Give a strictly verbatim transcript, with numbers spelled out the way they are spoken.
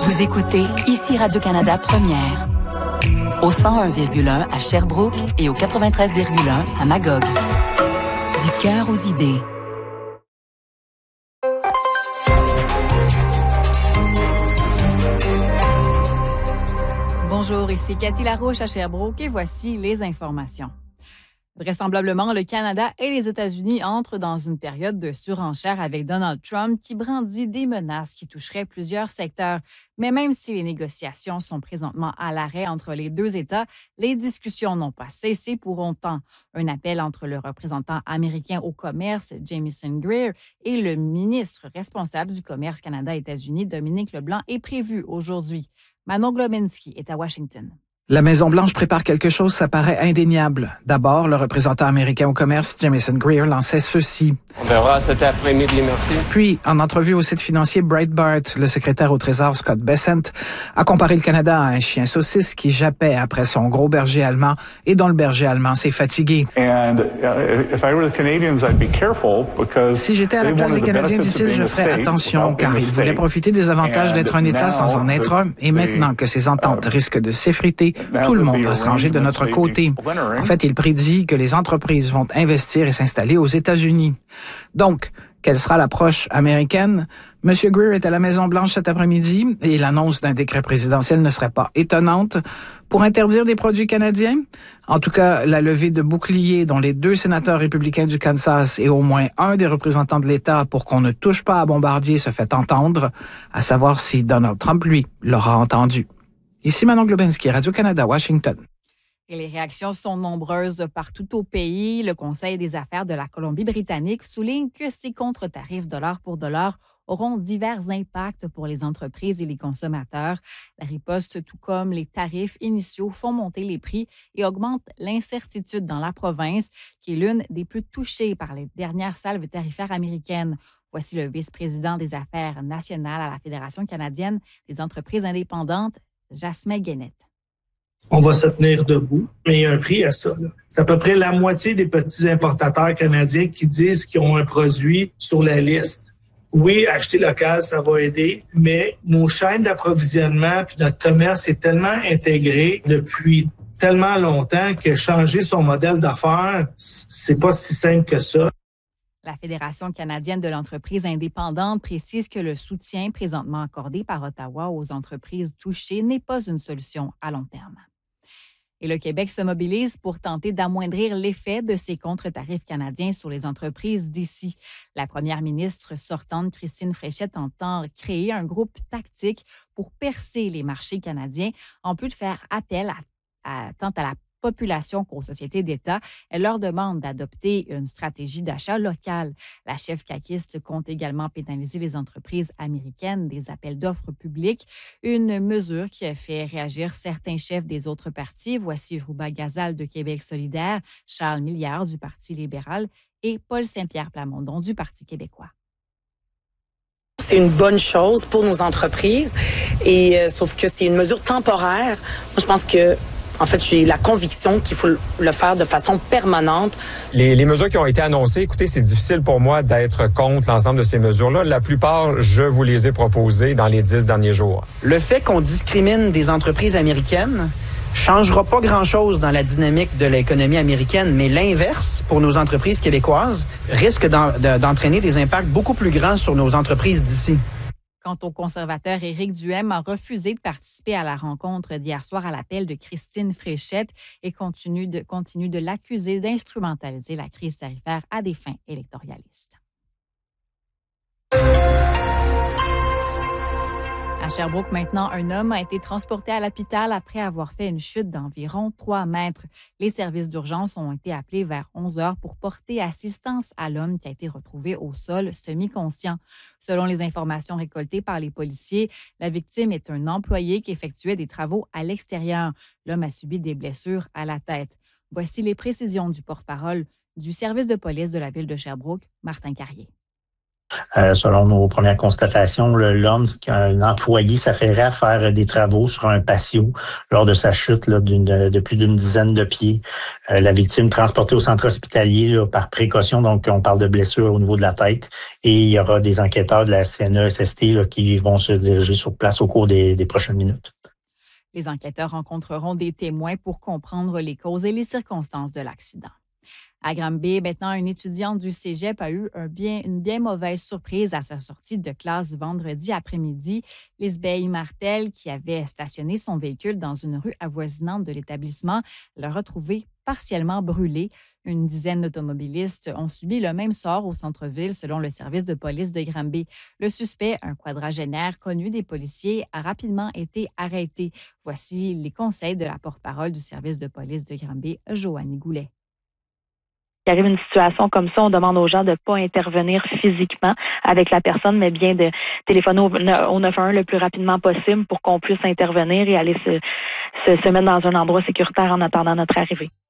Vous écoutez ici Radio-Canada Première, au cent un virgule un à Sherbrooke et au quatre-vingt-treize virgule un à Magog. Du cœur aux idées. Bonjour, ici Cathy Larouche à Sherbrooke et voici les informations. Vraisemblablement, le Canada et les États-Unis entrent dans une période de surenchère avec Donald Trump qui brandit des menaces qui toucheraient plusieurs secteurs. Mais même si les négociations sont présentement à l'arrêt entre les deux États, les discussions n'ont pas cessé pour longtemps. Un appel entre le représentant américain au commerce, Jamieson Greer, et le ministre responsable du commerce Canada-États-Unis, Dominique Leblanc, est prévu aujourd'hui. Manon Globinski est à Washington. La Maison-Blanche prépare quelque chose, ça paraît indéniable. D'abord, le représentant américain au commerce, Jamieson Greer, lançait ceci. On verra cet après-midi, merci. Puis, en entrevue au site financier Breitbart, le secrétaire au Trésor, Scott Bessent, a comparé le Canada à un chien saucisse qui jappait après son gros berger allemand et dont le berger allemand s'est fatigué. Si j'étais à la place des Canadiens, dit-il, je ferais attention, car ils voulaient profiter des avantages d'être un État sans en être un, et maintenant que ces ententes risquent de s'effriter, tout le monde va se ranger de notre côté. En fait, il prédit que les entreprises vont investir et s'installer aux États-Unis. Donc, quelle sera l'approche américaine? M. Greer est à la Maison-Blanche cet après-midi et l'annonce d'un décret présidentiel ne serait pas étonnante. Pour interdire des produits canadiens? En tout cas, la levée de boucliers dont les deux sénateurs républicains du Kansas et au moins un des représentants de l'État pour qu'on ne touche pas à Bombardier se fait entendre, à savoir si Donald Trump, lui, l'aura entendu. Ici Manon Globinski, Radio-Canada, Washington. Et les réactions sont nombreuses partout au pays. Le Conseil des affaires de la Colombie-Britannique souligne que ces contre-tarifs dollar pour dollar auront divers impacts pour les entreprises et les consommateurs. La riposte, tout comme les tarifs initiaux, font monter les prix et augmentent l'incertitude dans la province, qui est l'une des plus touchées par les dernières salves tarifaires américaines. Voici le vice-président des affaires nationales à la Fédération canadienne des entreprises indépendantes, Jasmin Guénette. On va se tenir debout, mais il y a un prix à ça. Là. C'est à peu près la moitié des petits importateurs canadiens qui disent qu'ils ont un produit sur la liste. Oui, acheter local, ça va aider, mais nos chaînes d'approvisionnement puis notre commerce est tellement intégré depuis tellement longtemps que changer son modèle d'affaires, c'est pas si simple que ça. La Fédération canadienne de l'entreprise indépendante précise que le soutien présentement accordé par Ottawa aux entreprises touchées n'est pas une solution à long terme. Et le Québec se mobilise pour tenter d'amoindrir l'effet de ces contre-tarifs canadiens sur les entreprises d'ici. La première ministre sortante, Christine Fréchette, entend créer un groupe tactique pour percer les marchés canadiens, en plus de faire appel à, à, tant à la population qu'aux sociétés d'État. Elle leur demande d'adopter une stratégie d'achat local. La chef caquiste compte également pénaliser les entreprises américaines des appels d'offres publics, une mesure qui a fait réagir certains chefs des autres partis. Voici Rouba Gazal de Québec solidaire, Charles Milliard du Parti libéral et Paul Saint-Pierre Plamondon du Parti québécois. C'est une bonne chose pour nos entreprises, et euh, sauf que c'est une mesure temporaire. Moi, je pense que En fait, j'ai la conviction qu'il faut le faire de façon permanente. Les, les mesures qui ont été annoncées, écoutez, c'est difficile pour moi d'être contre l'ensemble de ces mesures-là. La plupart, je vous les ai proposées dans les dix derniers jours. Le fait qu'on discrimine des entreprises américaines changera pas grand-chose dans la dynamique de l'économie américaine, mais l'inverse, pour nos entreprises québécoises, risque d'en, de, d'entraîner des impacts beaucoup plus grands sur nos entreprises d'ici. Quant au conservateur Éric Duhaime, a refusé de participer à la rencontre d'hier soir à l'appel de Christine Fréchette et continue de, continue de l'accuser d'instrumentaliser la crise tarifaire à des fins électoralistes. À Sherbrooke, maintenant, un homme a été transporté à l'hôpital après avoir fait une chute d'environ trois mètres. Les services d'urgence ont été appelés vers onze heures pour porter assistance à l'homme qui a été retrouvé au sol semi-conscient. Selon les informations récoltées par les policiers, la victime est un employé qui effectuait des travaux à l'extérieur. L'homme a subi des blessures à la tête. Voici les précisions du porte-parole du service de police de la ville de Sherbrooke, Martin Carrier. Euh, selon nos premières constatations, le, l'homme, un employé, s'affairait à faire des travaux sur un patio lors de sa chute là, d'une, de plus d'une dizaine de pieds. Euh, la victime transportée au centre hospitalier là, par précaution, donc on parle de blessures au niveau de la tête. Et il y aura des enquêteurs de la C N E S S T là, qui vont se diriger sur place au cours des, des prochaines minutes. Les enquêteurs rencontreront des témoins pour comprendre les causes et les circonstances de l'accident. À Granby, maintenant, une étudiante du cégep a eu un bien, une bien mauvaise surprise à sa sortie de classe vendredi après-midi. Lisbeth Martel, qui avait stationné son véhicule dans une rue avoisinante de l'établissement, l'a retrouvé partiellement brûlé. Une dizaine d'automobilistes ont subi le même sort au centre-ville, selon le service de police de Granby. Le suspect, un quadragénaire connu des policiers, a rapidement été arrêté. Voici les conseils de la porte-parole du service de police de Granby, Joannie Goulet. Il arrive une situation comme ça, on demande aux gens de ne pas intervenir physiquement avec la personne, mais bien de téléphoner au neuf un un le plus rapidement possible pour qu'on puisse intervenir et aller se, se, se mettre dans un endroit sécuritaire en attendant notre arrivée.